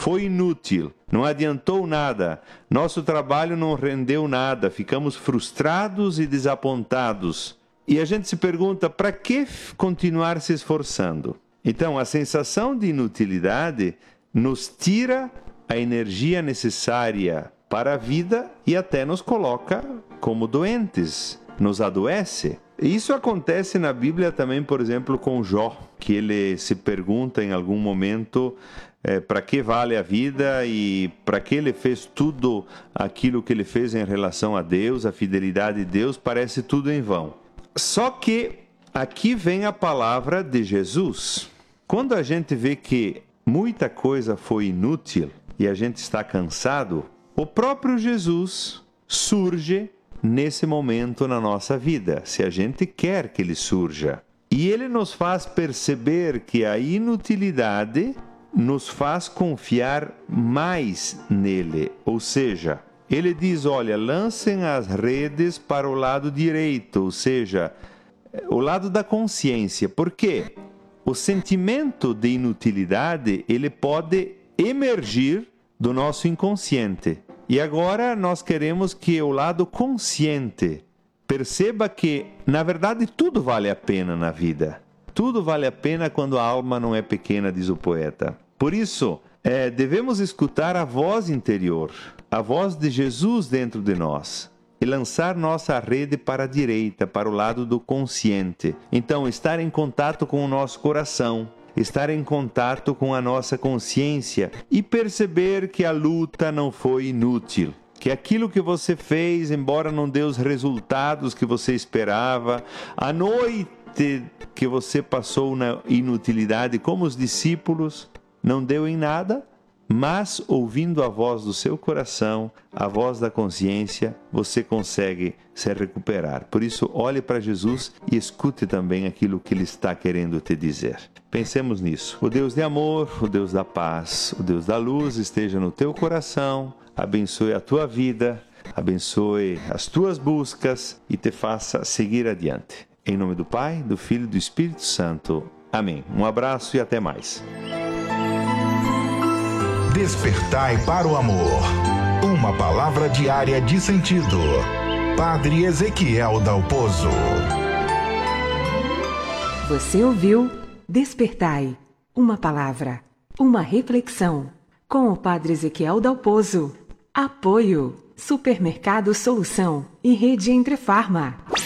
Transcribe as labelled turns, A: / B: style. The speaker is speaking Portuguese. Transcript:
A: foi inútil, não adiantou nada, nosso trabalho não rendeu nada, ficamos frustrados e desapontados. E a gente se pergunta, para que continuar se esforçando? Então, a sensação de inutilidade nos tira a energia necessária para a vida e até nos coloca como doentes, nos adoece. Isso acontece na Bíblia também, por exemplo, com Jó, que ele se pergunta em algum momento para que vale a vida e para que ele fez tudo aquilo que ele fez em relação a Deus, a fidelidade de Deus, parece tudo em vão. Só que aqui vem a palavra de Jesus. Quando a gente vê que muita coisa foi inútil e a gente está cansado, o próprio Jesus surge nesse momento na nossa vida, se a gente quer que ele surja. E ele nos faz perceber que a inutilidade nos faz confiar mais nele. Ou seja, ele diz, olha, lancem as redes para o lado direito, ou seja, o lado da consciência. Por quê? O sentimento de inutilidade, ele pode emergir do nosso inconsciente. E agora nós queremos que o lado consciente perceba que, na verdade, tudo vale a pena na vida. Tudo vale a pena quando a alma não é pequena, diz o poeta. Por isso, devemos escutar a voz interior, a voz de Jesus dentro de nós, e lançar nossa rede para a direita, para o lado do consciente. Então, estar em contato com o nosso coração, estar em contato com a nossa consciência e perceber que a luta não foi inútil. Que aquilo que você fez, embora não dê os resultados que você esperava, a noite que você passou na inutilidade como os discípulos, não deu em nada, mas ouvindo a voz do seu coração, a voz da consciência, você consegue se recuperar. Por isso, olhe para Jesus e escute também aquilo que Ele está querendo te dizer. Pensemos nisso. O Deus de amor, o Deus da paz, o Deus da luz esteja no teu coração, abençoe a tua vida, abençoe as tuas buscas e te faça seguir adiante. Em nome do Pai, do Filho e do Espírito Santo. Amém. Um abraço e até mais.
B: Despertai para o amor. Uma palavra diária de sentido. Padre Ezequiel Dalpozo.
C: Você ouviu Despertai, uma palavra, uma reflexão, com o Padre Ezequiel Dalpozo. Apoio Supermercado Solução e Rede Entre Farma.